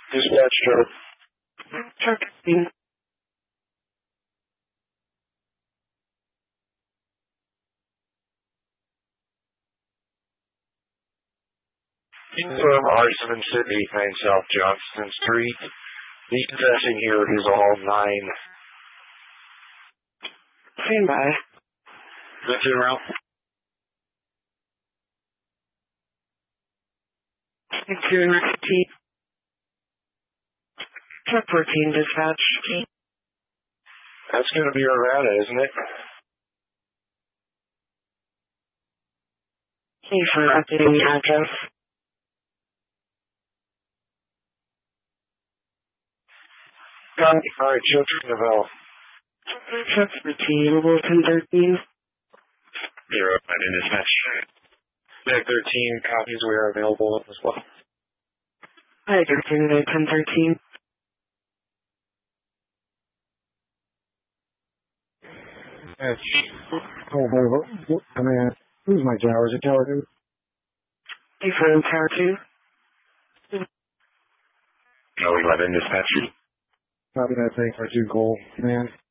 Dispatch truck. Truck being From Arson City, 9 South Johnston Street. The possession here is all 9. stand by. That's it, Ralph. Interior repeat. Truck 14 dispatch. That's going to be Arvada, isn't it? Thank you for updating the address. Alright, Children of L. Truck 14, Wilton 13. 0, I'm in dispatch. Mag 13 copies we are available as well. Hi, 13, 1013. I mean, who's my tower? Is it tower 2? Thank you for Tower 2. No, 11 dispatch. Copy that thing for 2 goal, man.